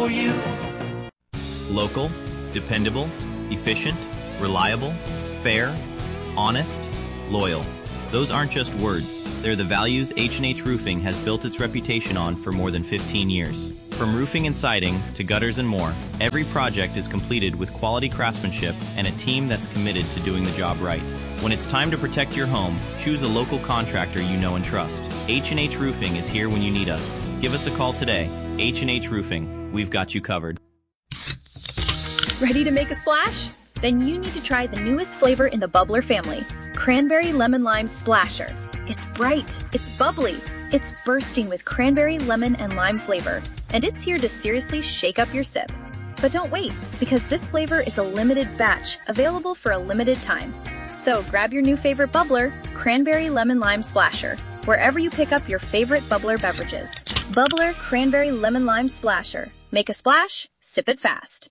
for you. Local, dependable, efficient, reliable, fair, honest, loyal. Those aren't just words. They're the values H&H Roofing has built its reputation on for more than 15 years. From roofing and siding to gutters and more, every project is completed with quality craftsmanship and a team that's committed to doing the job right. When it's time to protect your home, choose a local contractor you know and trust. H&H Roofing is here when you need us. Give us a call today. H&H Roofing. We've got you covered. Ready to make a splash? Then you need to try the newest flavor in the Bubbler family, Cranberry Lemon Lime Splasher. It's bright, it's bubbly, it's bursting with cranberry, lemon, and lime flavor, and it's here to seriously shake up your sip. But don't wait, because this flavor is a limited batch, available for a limited time. So grab your new favorite bubbler, Cranberry Lemon Lime Splasher, wherever you pick up your favorite Bubbler beverages. Bubbler Cranberry Lemon Lime Splasher. Make a splash, sip it fast.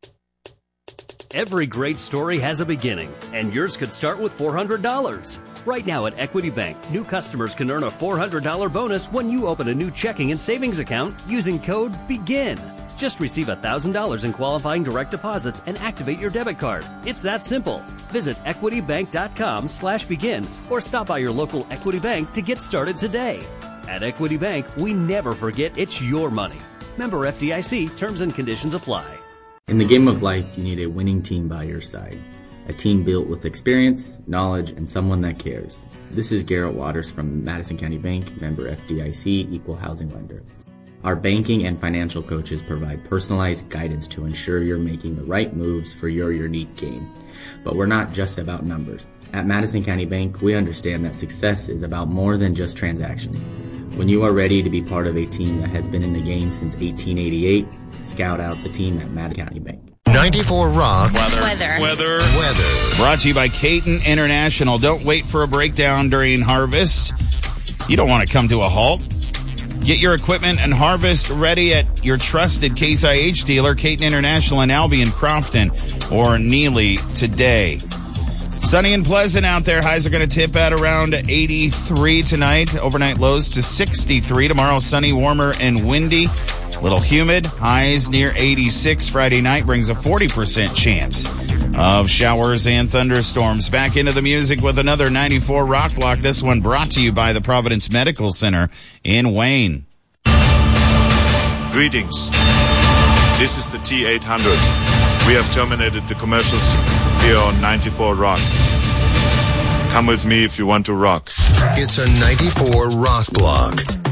Every great story has a beginning, and yours could start with $400. Right now at Equity Bank, new customers can earn a $400 bonus when you open a new checking and savings account using code BEGIN. Just receive $1,000 in qualifying direct deposits and activate your debit card. It's that simple. Visit equitybank.com/begin or stop by your local Equity Bank to get started today. At Equity Bank, we never forget it's your money. Member FDIC, terms and conditions apply. In the game of life, you need a winning team by your side. A team built with experience, knowledge, and someone that cares. This is Garrett Waters from Madison County Bank, member FDIC, equal housing lender. Our banking and financial coaches provide personalized guidance to ensure you're making the right moves for your unique game. But we're not just about numbers. At Madison County Bank, we understand that success is about more than just transactions. When you are ready to be part of a team that has been in the game since 1888, scout out the team at Madison County Bank. 94 Rock. Weather. Brought to you by Caton International. Don't wait for a breakdown during harvest. You don't want to come to a halt. Get your equipment and harvest ready at your trusted Case IH dealer, Caton International in Albion, Crofton, or Neely today. Sunny and pleasant out there. Highs are going to tip at around 83 tonight. Overnight lows to 63. Tomorrow, sunny, warmer, and windy. Little humid. Highs near 86. Friday night brings a 40% chance of showers and thunderstorms. Back into the music with another 94 Rock Block. This one brought to you by the Providence Medical Center in Wayne. Greetings. This is the T800. We have terminated the commercials here on 94 Rock. Come with me if you want to rock. It's a 94 Rock Block.